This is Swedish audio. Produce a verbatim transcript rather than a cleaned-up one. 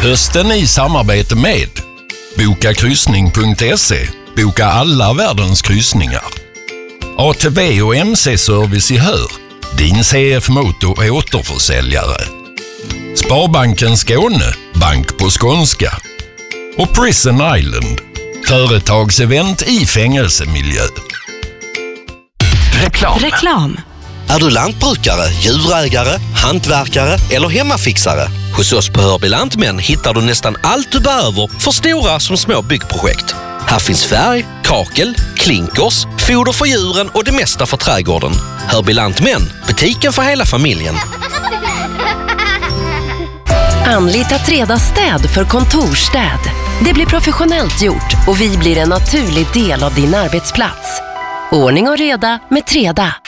Hösten i samarbete med boka kryssning punkt se. Boka alla världens kryssningar. A T V och M C-service i Hör. Din C F Motor återförsäljare. Sparbanken Skåne. Bank på skånska. Och Prison Island. Företagsevent i fängelsemiljö. Reklam. Reklam. Är du lantbrukare, djurägare, hantverkare eller hemmafixare? Hos oss på Hörby Lantmän hittar du nästan allt du behöver för stora som små byggprojekt. Här finns färg, kakel, klinkers, foder för djuren och det mesta för trädgården. Hörby Lantmän, butiken för hela familjen. Anlita Treda städ för kontorstäd. Det blir professionellt gjort och vi blir en naturlig del av din arbetsplats. Ordning och reda med Treda.